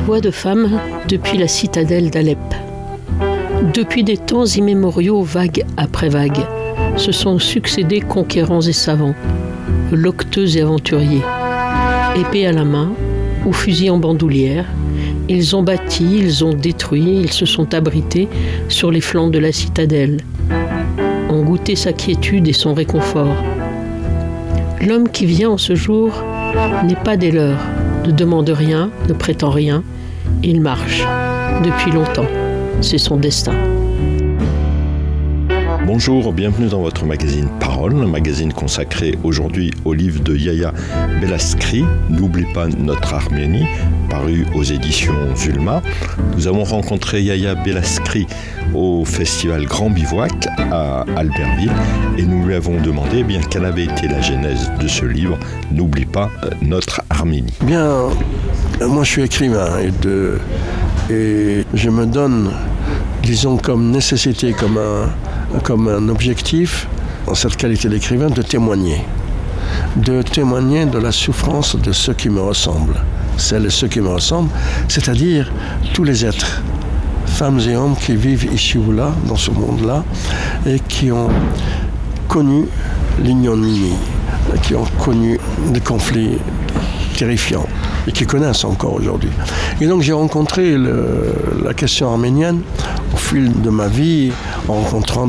Voix de femme depuis la citadelle d'Alep. Depuis des temps immémoriaux, vague après vague, se sont succédés conquérants et savants, loqueteux et aventuriers. Épée à la main ou fusil en bandoulière, ils ont bâti, ils ont détruit, ils se sont abrités sur les flancs de la citadelle, ont goûté sa quiétude et son réconfort. L'homme qui vient en ce jour n'est pas des leurs, ne demande rien, ne prétend rien, il marche depuis longtemps, c'est son destin. Bonjour, bienvenue dans votre magazine Parole, un magazine consacré aujourd'hui au livre de Yahya Bellaskri, N'oublie pas notre Arménie, paru aux éditions Zulma. Nous avons rencontré Yahya Bellaskri au festival Grand Bivouac à Albertville et nous lui avons demandé quelle avait été la genèse de ce livre, N'oublie pas notre Arménie. Moi je suis écrivain et je me donne, disons, comme nécessité, comme un objectif, en cette qualité d'écrivain, de témoigner de la souffrance de ceux qui me ressemblent, celles et ceux qui me ressemblent, c'est-à-dire tous les êtres, femmes et hommes qui vivent ici ou là, dans ce monde-là, et qui ont connu l'ignominie, qui ont connu des conflits terrifiants, et qui connaissent encore aujourd'hui. Et donc j'ai rencontré la question arménienne au fil de ma vie, en rencontrant